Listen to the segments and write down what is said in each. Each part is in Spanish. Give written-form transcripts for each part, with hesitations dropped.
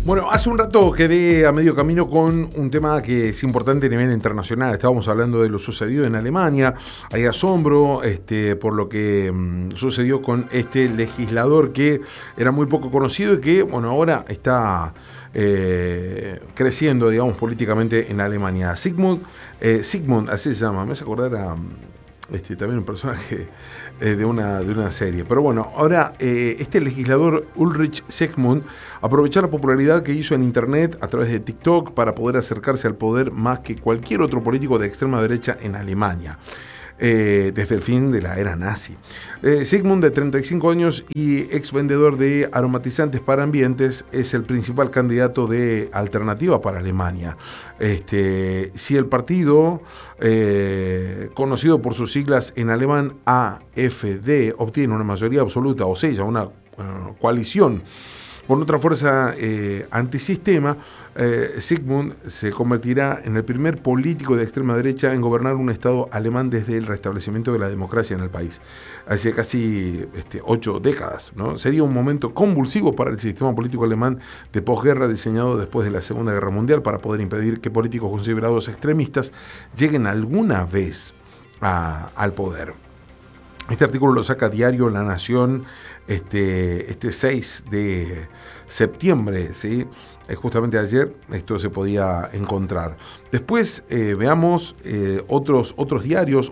Bueno, hace un rato quedé a medio camino con un tema que es importante a nivel internacional. Estábamos hablando de lo sucedido en Alemania. Hay asombro por lo que sucedió con este legislador que era muy poco conocido y que, bueno, ahora está creciendo, digamos, políticamente en Alemania. Sigmund, así se llama. Me hace acordar a también un personaje de una serie. Pero bueno, ahora este legislador Ulrich Sigmund aprovechó la popularidad que hizo en internet a través de TikTok para poder acercarse al poder más que cualquier otro político de extrema derecha en Alemania. Desde el fin de la era nazi. Sigmund, de 35 años y ex vendedor de aromatizantes para ambientes, es el principal candidato de Alternativa para Alemania. Si el partido, conocido por sus siglas en alemán AfD, obtiene una mayoría absoluta, o sea, una coalición con otra fuerza antisistema, Sigmund se convertirá en el primer político de extrema derecha en gobernar un Estado alemán desde el restablecimiento de la democracia en el país. Hace casi 8 décadas, ¿no? Sería un momento convulsivo para el sistema político alemán de posguerra diseñado después de la Segunda Guerra Mundial para poder impedir que políticos considerados extremistas lleguen alguna vez al poder. Este artículo lo saca diario La Nación este 6 de septiembre, ¿sí? Justamente ayer esto se podía encontrar. Después veamos otros diarios,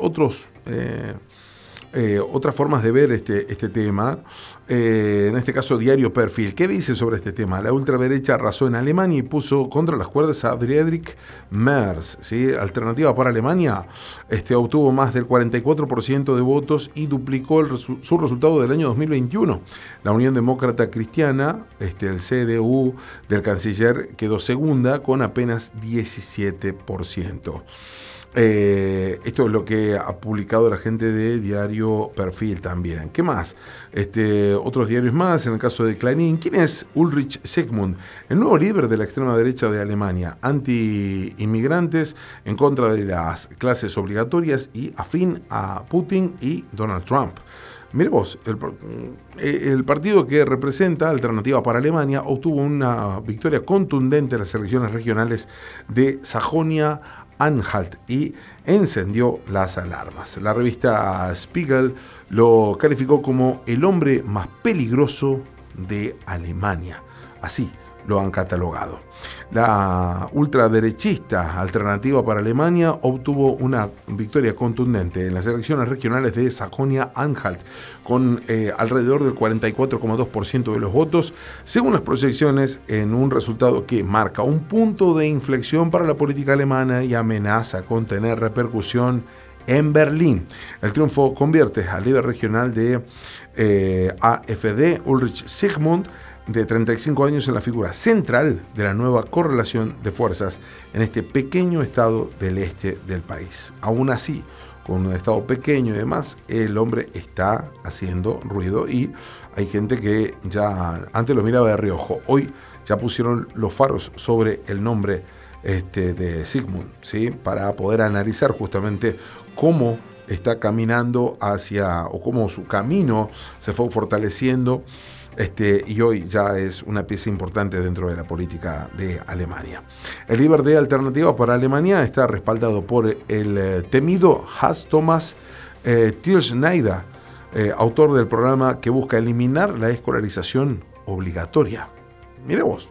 otras formas de ver este tema. En este caso, Diario Perfil. ¿Qué dice sobre este tema? La ultraderecha arrasó en Alemania y puso contra las cuerdas a Friedrich Merz, ¿sí? Alternativa para Alemania obtuvo más del 44% de votos y duplicó su resultado del año 2021. La Unión Demócrata Cristiana, el CDU del canciller, quedó segunda con apenas 17%. Esto es lo que ha publicado la gente de Diario Perfil también. ¿Qué más? Otros diarios más, en el caso de Clarín. ¿Quién es Ulrich Sigmund? El nuevo líder de la extrema derecha de Alemania, anti-inmigrantes, en contra de las clases obligatorias y afín a Putin y Donald Trump. Mire vos, el partido que representa Alternativa para Alemania obtuvo una victoria contundente en las elecciones regionales de Sajonia-Anhalt y encendió las alarmas. La revista Spiegel lo calificó como el hombre más peligroso de Alemania. Así lo han catalogado. La ultraderechista Alternativa para Alemania obtuvo una victoria contundente en las elecciones regionales de Sajonia-Anhalt con alrededor del 44,2% de los votos, según las proyecciones, en un resultado que marca un punto de inflexión para la política alemana y amenaza con tener repercusión en Berlín. El triunfo convierte al líder regional de AfD, Ulrich Sigmund, de 35 años, en la figura central de la nueva correlación de fuerzas en este pequeño estado del este del país. Aún así, con un estado pequeño y demás, el hombre está haciendo ruido y hay gente que ya antes lo miraba de reojo. Hoy ya pusieron los faros sobre el nombre de Sigmund, ¿sí? Para poder analizar justamente cómo está caminando o cómo su camino se fue fortaleciendo. Y hoy ya es una pieza importante dentro de la política de Alemania. El líder de Alternativa para Alemania está respaldado por el temido Hans-Thomas Tierschneider, autor del programa que busca eliminar la escolarización obligatoria. Mire vos.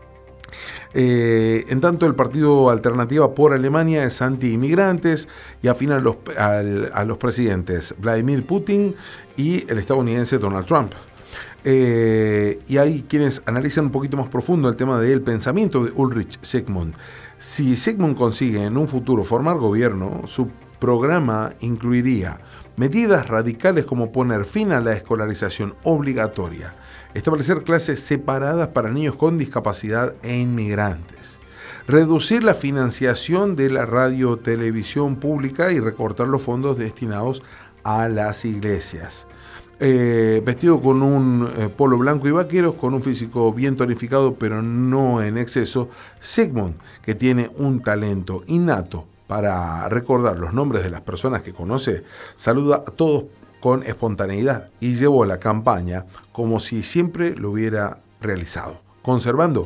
En tanto, el partido Alternativa por Alemania es anti-inmigrantes y afín a los presidentes Vladimir Putin y el estadounidense Donald Trump. Y hay quienes analizan un poquito más profundo el tema del pensamiento de Ulrich Sigmund. Si Sigmund consigue en un futuro formar gobierno, su programa incluiría medidas radicales como poner fin a la escolarización obligatoria, establecer clases separadas para niños con discapacidad e inmigrantes, reducir la financiación de la radio-televisión pública y recortar los fondos destinados a las iglesias. Vestido con un polo blanco y vaqueros, con un físico bien tonificado pero no en exceso, Sigmund, que tiene un talento innato para recordar los nombres de las personas que conoce, saluda a todos con espontaneidad y llevó la campaña como si siempre lo hubiera realizado, conservando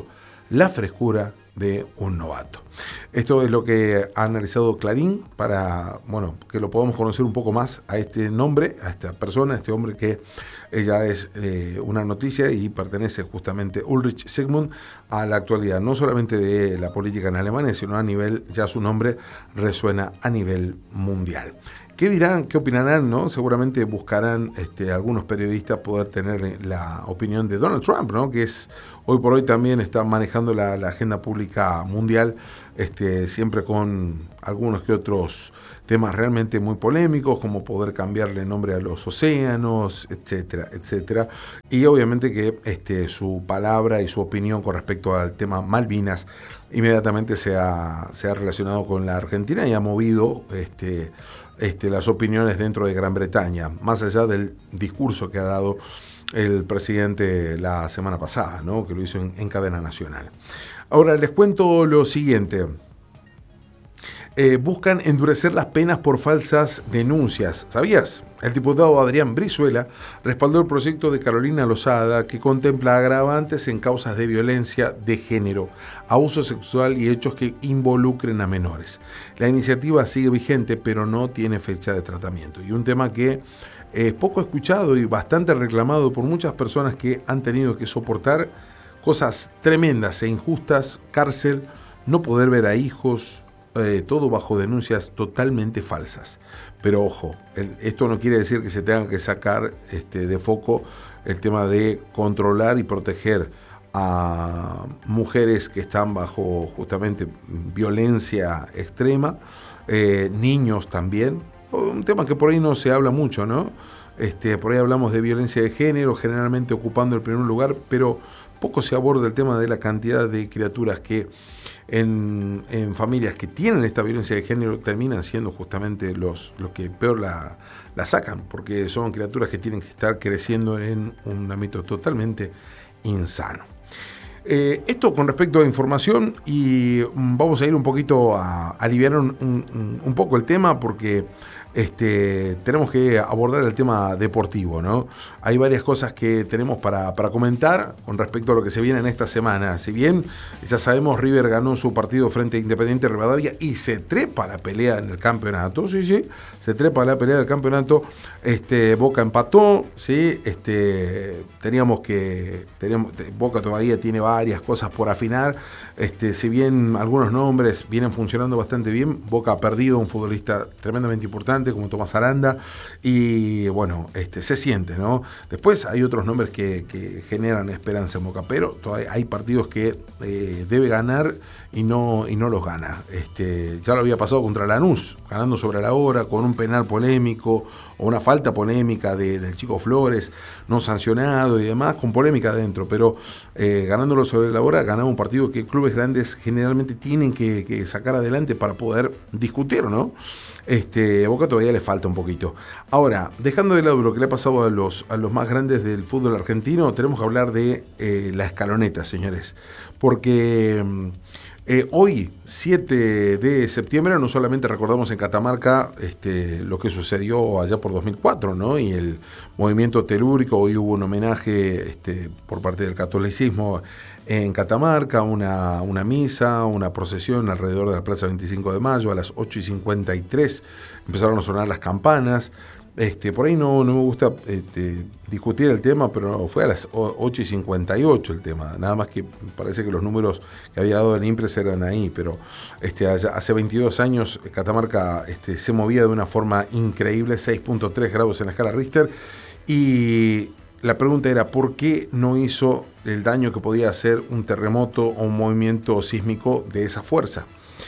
la frescura de un novato. Esto es lo que ha analizado Clarín para, bueno, que lo podamos conocer un poco más a este nombre, a esta persona, a este hombre que ella es una noticia y pertenece justamente Ulrich Sigmund a la actualidad, no solamente de la política en Alemania, sino a nivel, ya su nombre resuena a nivel mundial. ¿Qué dirán? ¿Qué opinarán? ¿No? Seguramente buscarán algunos periodistas poder tener la opinión de Donald Trump, ¿no? Que es hoy por hoy también está manejando la agenda pública mundial, siempre con algunos que otros temas realmente muy polémicos, como poder cambiarle nombre a los océanos, etcétera, etcétera. Y obviamente que su palabra y su opinión con respecto al tema Malvinas inmediatamente se ha relacionado con la Argentina y ha movido las opiniones dentro de Gran Bretaña, más allá del discurso que ha dado el presidente la semana pasada, ¿no? Que lo hizo en cadena nacional. Ahora les cuento lo siguiente. Buscan endurecer las penas por falsas denuncias. ¿Sabías? El diputado Adrián Brizuela respaldó el proyecto de Carolina Lozada que contempla agravantes en causas de violencia de género, abuso sexual y hechos que involucren a menores. La iniciativa sigue vigente, pero no tiene fecha de tratamiento. Y un tema que es poco escuchado y bastante reclamado por muchas personas que han tenido que soportar cosas tremendas e injustas, cárcel, no poder ver a hijos, todo bajo denuncias totalmente falsas. Pero ojo, esto no quiere decir que se tenga que sacar de foco el tema de controlar y proteger a mujeres que están bajo justamente violencia extrema, niños también, un tema que por ahí no se habla mucho, ¿no? Por ahí hablamos de violencia de género, generalmente ocupando el primer lugar, pero poco se aborda el tema de la cantidad de criaturas que en familias que tienen esta violencia de género terminan siendo justamente los que peor la sacan, porque son criaturas que tienen que estar creciendo en un ámbito totalmente insano. Esto con respecto a información, y vamos a ir un poquito a aliviar un poco el tema, porque tenemos que abordar el tema deportivo, ¿no? Hay varias cosas que tenemos para comentar con respecto a lo que se viene en esta semana. Si bien ya sabemos, River ganó su partido frente a Independiente Rivadavia y se trepa a la pelea en el campeonato, sí, se trepa a la pelea del campeonato. Boca empató, sí, Boca todavía tiene varias cosas por afinar. Si bien algunos nombres vienen funcionando bastante bien, Boca ha perdido un futbolista tremendamente importante como Tomás Aranda, y bueno, se siente, ¿no? Después hay otros nombres que generan esperanza en Boca, pero todavía hay partidos que debe ganar y no los gana. Ya lo había pasado contra Lanús, ganando sobre la hora, con un penal polémico o una falta polémica del Chico Flores, no sancionado y demás, con polémica adentro, pero ganándolo sobre la hora, ganaba un partido que clubes grandes generalmente tienen que sacar adelante para poder discutir, ¿no? A Boca todavía le falta un poquito. Ahora, dejando de lado lo que le ha pasado a los más grandes del fútbol argentino, tenemos que hablar de la escaloneta, señores, porque hoy, 7 de septiembre, no solamente recordamos en Catamarca lo que sucedió allá por 2004, ¿no? Y el movimiento telúrico. Hoy hubo un homenaje por parte del catolicismo en Catamarca, una misa, una procesión alrededor de la Plaza 25 de Mayo. A las 8:53 empezaron a sonar las campanas. Por ahí no me gusta discutir el tema, pero fue a las 8:58 el tema. Nada más que parece que los números que había dado el INPRES eran ahí, pero hace 22 años Catamarca se movía de una forma increíble, 6.3 grados en la escala Richter, y la pregunta era ¿por qué no hizo el daño que podía hacer un terremoto o un movimiento sísmico de esa fuerza?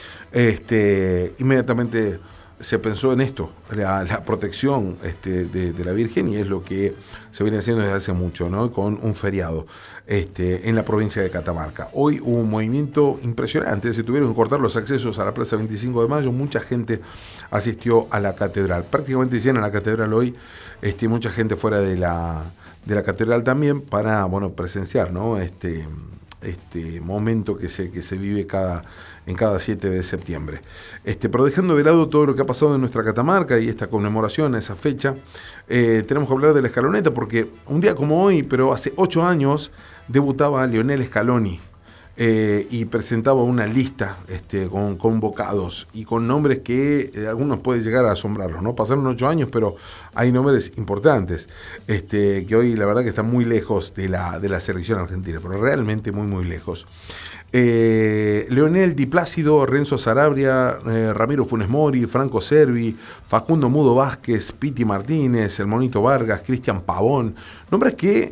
Inmediatamente se pensó en esto, la protección de la Virgen, y es lo que se viene haciendo desde hace mucho, ¿no? Con un feriado en la provincia de Catamarca. Hoy hubo un movimiento impresionante, se tuvieron que cortar los accesos a la Plaza 25 de Mayo, mucha gente asistió a la catedral, prácticamente llena la catedral hoy, mucha gente fuera de la catedral también para, bueno, presenciar, ¿no? Este momento que se vive en cada 7 de septiembre. Pero dejando de lado todo lo que ha pasado en nuestra Catamarca y esta conmemoración a esa fecha, tenemos que hablar de la escaloneta, porque un día como hoy, pero hace 8 años, debutaba Lionel Scaloni y presentaba una lista con convocados y con nombres que algunos pueden llegar a asombrarlos, ¿no? Pasaron 8 años, pero hay nombres importantes que hoy la verdad que están muy lejos de la selección argentina, pero realmente muy, muy lejos. Leonel Di Plácido, Renzo Sarabria, Ramiro Funes Mori, Franco Cervi, Facundo Mudo Vázquez, Piti Martínez, el Monito Vargas, Cristian Pavón, nombres que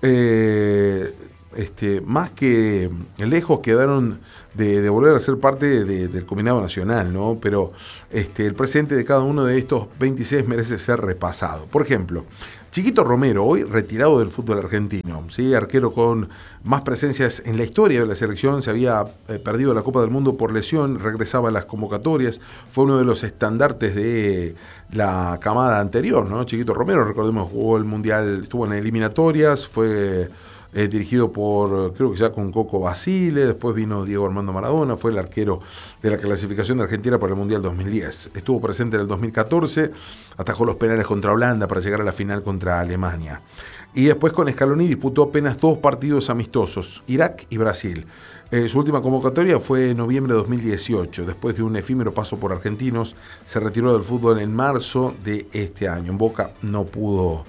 más que lejos quedaron de volver a ser parte del combinado nacional, ¿no? Pero el presente de cada uno de estos 26 merece ser repasado. Por ejemplo, Chiquito Romero, hoy retirado del fútbol argentino, ¿sí? Arquero con más presencias en la historia de la selección, se había perdido la Copa del Mundo por lesión, regresaba a las convocatorias, fue uno de los estandartes de la camada anterior, ¿no? Chiquito Romero, recordemos, jugó el Mundial, estuvo en eliminatorias, fue dirigido por, creo que ya con Coco Basile, después vino Diego Armando Maradona, fue el arquero de la clasificación de Argentina para el Mundial 2010. Estuvo presente en el 2014, atajó los penales contra Holanda para llegar a la final contra Alemania. Y después con Scaloni disputó apenas 2 partidos amistosos, Irak y Brasil. Su última convocatoria fue en noviembre de 2018. Después de un efímero paso por Argentinos, se retiró del fútbol en marzo de este año. En Boca no pudo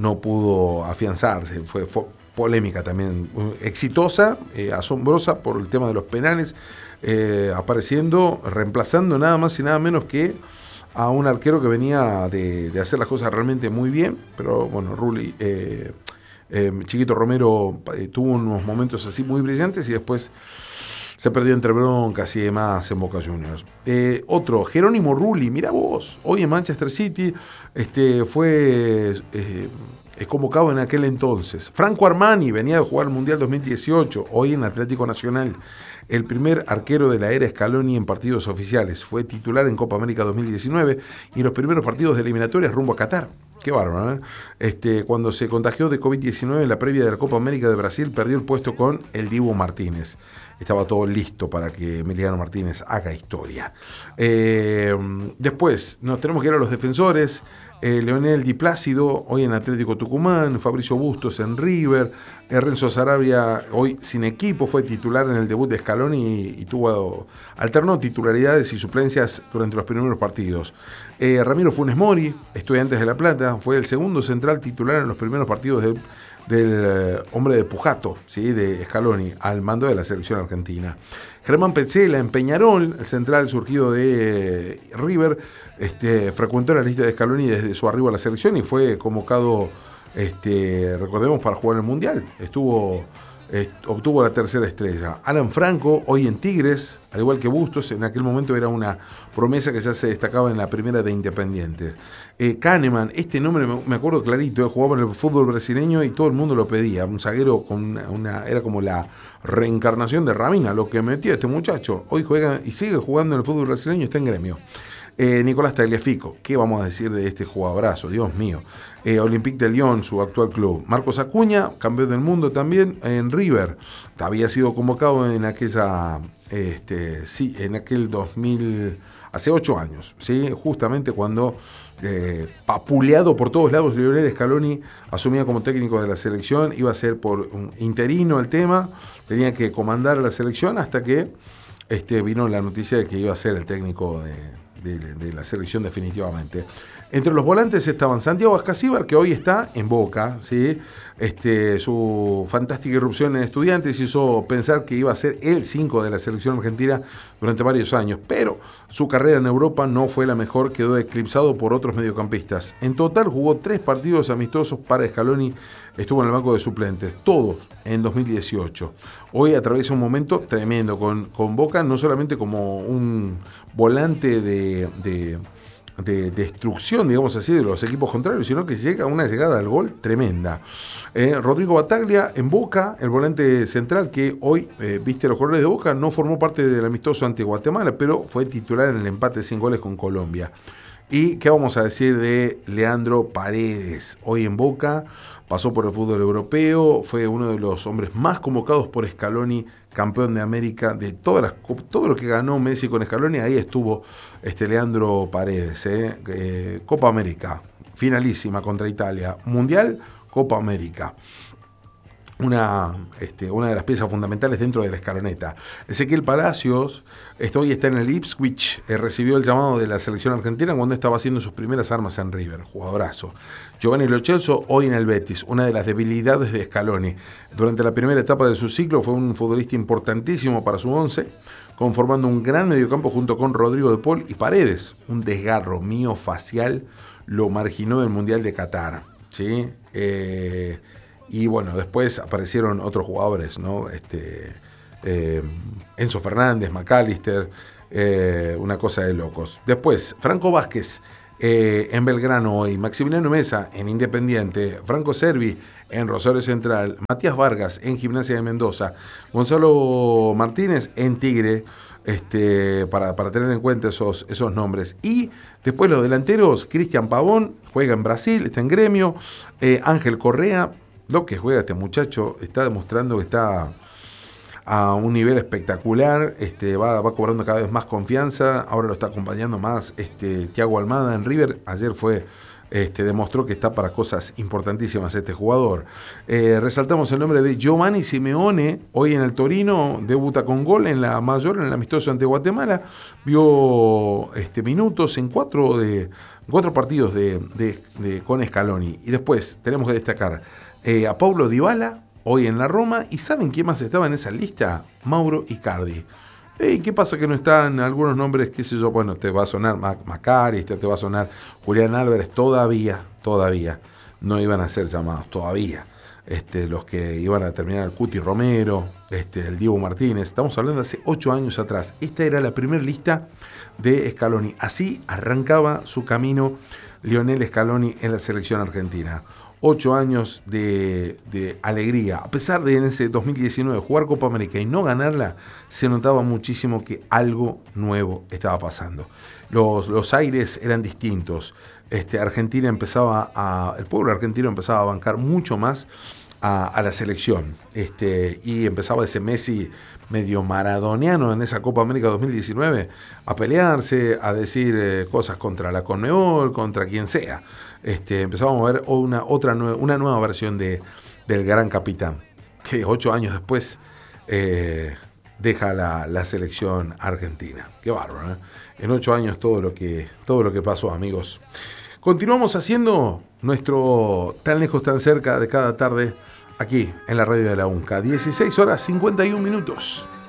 afianzarse, fue polémica también, exitosa, asombrosa por el tema de los penales, apareciendo, reemplazando nada más y nada menos que a un arquero que venía de hacer las cosas realmente muy bien, pero bueno, Chiquito Romero tuvo unos momentos así muy brillantes y después se perdió entre broncas y demás en Boca Juniors. Otro, Jerónimo Rulli, mira vos, hoy en Manchester City fue convocado en aquel entonces. Franco Armani venía de jugar el Mundial 2018, hoy en Atlético Nacional. El primer arquero de la era Scaloni en partidos oficiales. Fue titular en Copa América 2019 y en los primeros partidos de eliminatorias rumbo a Qatar. Qué bárbaro, ¿eh? Cuando se contagió de COVID-19 en la previa de la Copa América de Brasil, perdió el puesto con el Dibu Martínez. Estaba todo listo para que Emiliano Martínez haga historia. Después nos tenemos que ir a los defensores. Leonel Di Plácido, hoy en Atlético Tucumán, Fabricio Bustos en River, Renzo Sarabia, hoy sin equipo, fue titular en el debut de Scaloni y alternó titularidades y suplencias durante los primeros partidos. Ramiro Funes Mori, Estudiantes de La Plata, fue el segundo central titular en los primeros partidos del hombre de Pujato, ¿sí? De Scaloni, al mando de la selección argentina. Germán Petzela en Peñarol, el central surgido de River, frecuentó la lista de Scaloni desde su arribo a la selección y fue convocado, recordemos, para jugar el Mundial. Obtuvo la tercera estrella. Alan Franco, hoy en Tigres, al igual que Bustos, en aquel momento era una promesa que ya se destacaba en la primera de Independiente. Kahneman, este nombre me acuerdo clarito, jugaba en el fútbol brasileño y todo el mundo lo pedía. Un zaguero era como la reencarnación de Ramina, lo que metía este muchacho. Hoy juega y sigue jugando en el fútbol brasileño y está en Gremio. Nicolás Tagliafico, ¿qué vamos a decir de este jugadorazo? Dios mío. Olympique de Lyon, su actual club. Marcos Acuña, campeón del mundo también en River. Había sido convocado en en aquel 2000, hace 8 años, ¿sí? Justamente cuando, papuleado por todos lados, Lionel Scaloni asumía como técnico de la selección, iba a ser por un interino el tema, tenía que comandar a la selección hasta que vino la noticia de que iba a ser el técnico de la selección definitivamente. Entre los volantes estaban Santiago Ascasíbar, que hoy está en Boca, ¿sí? Su fantástica irrupción en Estudiantes hizo pensar que iba a ser el 5 de la selección argentina durante varios años, pero su carrera en Europa no fue la mejor, quedó eclipsado por otros mediocampistas. En total jugó 3 partidos amistosos para Scaloni, estuvo en el banco de suplentes, todos en 2018. Hoy atraviesa un momento tremendo con Boca, no solamente como un volante de destrucción, digamos así, de los equipos contrarios, sino que llega una llegada al gol tremenda. Rodrigo Bataglia en Boca, el volante central que hoy viste los colores de Boca, no formó parte del amistoso ante Guatemala, pero fue titular en el empate sin goles con Colombia. ¿Y qué vamos a decir de Leandro Paredes? Hoy en Boca, pasó por el fútbol europeo, fue uno de los hombres más convocados por Scaloni, campeón de América, de todo lo que ganó Messi con Scaloni, ahí estuvo Leandro Paredes. Copa América, finalísima contra Italia, Mundial, Copa América. una de las piezas fundamentales dentro de la escaloneta. Ezequiel Palacios hoy está en el Ipswich, recibió el llamado de la selección argentina cuando estaba haciendo sus primeras armas en River, jugadorazo. Giovanni Lo Celso hoy en el Betis, una de las debilidades de Scaloni. Durante la primera etapa de su ciclo fue un futbolista importantísimo para su once, conformando un gran mediocampo junto con Rodrigo de Paul y Paredes. Un desgarro miofascial lo marginó del Mundial de Qatar, ¿sí? Y bueno, después aparecieron otros jugadores, ¿no? Enzo Fernández, McAllister, una cosa de locos. Después, Franco Vázquez en Belgrano hoy, Maximiliano Mesa en Independiente, Franco Cervi en Rosario Central, Matías Vargas en Gimnasia de Mendoza, Gonzalo Martínez en Tigre, para tener en cuenta esos nombres. Y después los delanteros, Cristian Pavón juega en Brasil, está en Gremio, Ángel Correa. Lo que juega este muchacho está demostrando que está a un nivel espectacular, va cobrando cada vez más confianza, ahora lo está acompañando más Thiago Almada en River, ayer demostró que está para cosas importantísimas este jugador. Resaltamos el nombre de Giovanni Simeone, hoy en el Torino, debuta con gol en la mayor, en el amistoso ante Guatemala, vio minutos en cuatro partidos con Scaloni, y después tenemos que destacar a Paulo Dybala, hoy en la Roma, y ¿saben quién más estaba en esa lista? Mauro Icardi. ¿Qué pasa que no están algunos nombres, qué sé yo? Bueno, te va a sonar Macari, te va a sonar Julián Álvarez, todavía no iban a ser llamados, todavía. Los que iban a terminar, el Cuti Romero, el Diego Martínez, estamos hablando de hace 8 años atrás. Esta era la primera lista de Scaloni. Así arrancaba su camino Lionel Scaloni en la selección argentina. 8 años de alegría. A pesar de en ese 2019 jugar Copa América y no ganarla, se notaba muchísimo que algo nuevo estaba pasando. Los aires eran distintos. El pueblo argentino empezaba a bancar mucho más a la selección. Y empezaba ese Messi medio maradoniano en esa Copa América 2019 a pelearse, a decir cosas contra la Conmebol, contra quien sea. Empezábamos a ver una nueva versión del gran capitán, que 8 años después deja la selección argentina. Qué bárbaro, ¿eh? En 8 años todo lo que pasó, amigos. Continuamos haciendo nuestro Tan Lejos, Tan Cerca de cada tarde aquí en la radio de la UNCA. 16 horas 51 minutos.